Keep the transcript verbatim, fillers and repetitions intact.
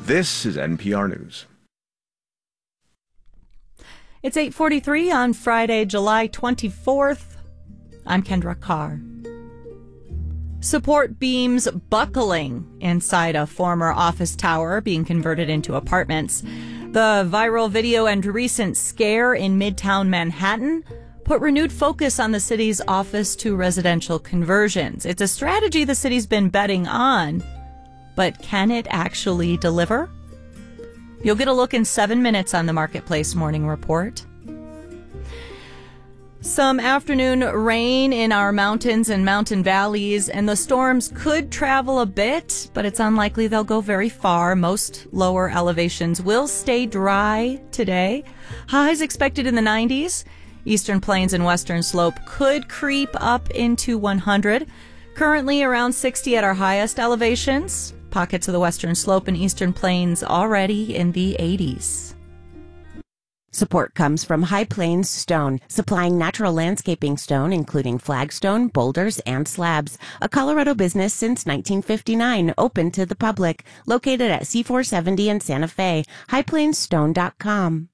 This is N P R News. It's eight forty-three on Friday, July twenty-fourth. I'm Kendra Carr. Support beams buckling inside a former office tower being converted into apartments. The viral video and recent scare in Midtown Manhattan put renewed focus on the city's office to residential conversions. It's a strategy the city's been betting on, but can it actually deliver? You'll get a look in seven minutes on the Marketplace Morning Report. Some afternoon rain in our mountains and mountain valleys, and the storms could travel a bit, but it's unlikely they'll go very far. Most lower elevations will stay dry today. Highs expected in the nineties. Eastern Plains and Western Slope could creep up into one hundred. Currently around sixty at our highest elevations. Pockets of the Western Slope and Eastern Plains already in the eighties. Support comes from High Plains Stone, supplying natural landscaping stone, including flagstone, boulders, and slabs. A Colorado business since nineteen fifty-nine, open to the public. Located at C four seventy in Santa Fe. high plains stone dot com.